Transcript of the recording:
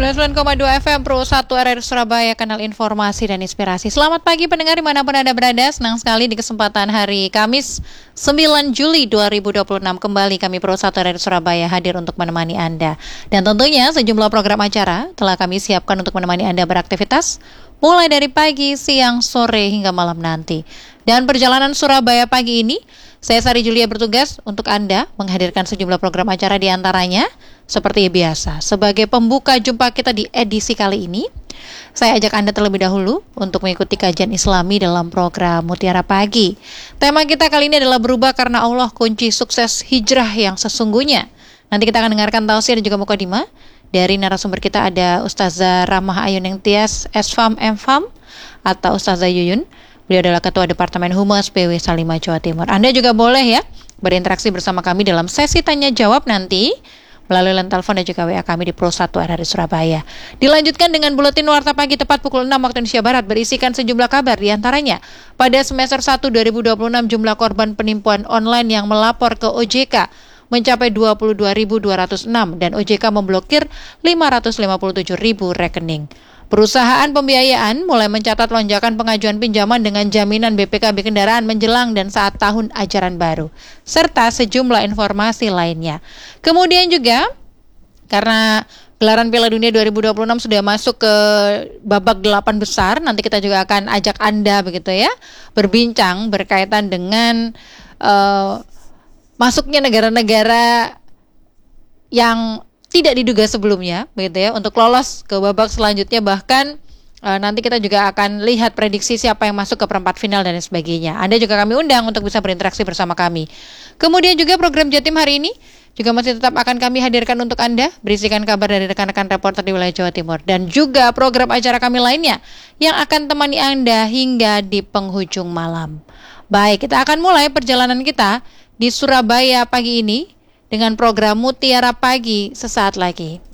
99,2 FM Pro 1 RRI Surabaya, kanal informasi dan inspirasi. Selamat pagi pendengar dimanapun Anda berada. Senang sekali di kesempatan hari Kamis 9 Juli 2026 kembali kami Pro 1 RRI Surabaya hadir untuk menemani Anda. Dan tentunya sejumlah program acara telah kami siapkan untuk menemani Anda beraktivitas mulai dari pagi, siang, sore hingga malam nanti. Dan perjalanan Surabaya pagi ini, saya Sari Julia bertugas untuk Anda menghadirkan sejumlah program acara di antaranya seperti biasa. Sebagai pembuka jumpa kita di edisi kali ini, saya ajak Anda terlebih dahulu untuk mengikuti kajian Islami dalam program Mutiara Pagi. Tema kita kali ini adalah berubah karena Allah, kunci sukses hijrah yang sesungguhnya. Nanti kita akan dengarkan tausiah dan juga mukadimah. Dari narasumber kita ada Ustazah Rahmah Ayuning Tias, SFAM M.Fam atau Ustazah Yuyun. Beliau adalah Ketua Departemen Humas PW Salimah Jawa Timur. Anda juga boleh ya berinteraksi bersama kami dalam sesi tanya jawab nanti melalui line telepon dan juga WA kami di Pro 1 RRI Surabaya. Dilanjutkan dengan buletin warta pagi tepat pukul 6 waktu Indonesia Barat berisikan sejumlah kabar, di antaranya pada semester 1 2026 jumlah korban penipuan online yang melapor ke OJK mencapai 22.206 dan OJK memblokir 557.000 rekening. Perusahaan pembiayaan mulai mencatat lonjakan pengajuan pinjaman dengan jaminan BPKB kendaraan menjelang dan saat tahun ajaran baru, serta sejumlah informasi lainnya. Kemudian juga, karena gelaran Piala Dunia 2026 sudah masuk ke babak 8 besar, nanti kita juga akan ajak Anda begitu ya, berbincang berkaitan dengan masuknya negara-negara yang tidak diduga sebelumnya, begitu ya, untuk lolos ke babak selanjutnya. Bahkan nanti kita juga akan lihat prediksi siapa yang masuk ke perempat final dan sebagainya. Anda juga kami undang untuk bisa berinteraksi bersama kami. Kemudian juga program Jatim hari ini juga masih tetap akan kami hadirkan untuk Anda, berisikan kabar dari rekan-rekan reporter di wilayah Jawa Timur, dan juga program acara kami lainnya yang akan temani Anda hingga di penghujung malam. Baik, kita akan mulai perjalanan kita di Surabaya pagi ini dengan program Mutiara Pagi sesaat lagi.